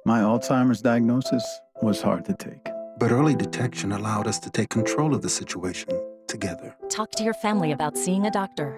My Alzheimer's diagnosis was hard to take. But early detection allowed us to take control of the situation together. Talk to your family about seeing a doctor.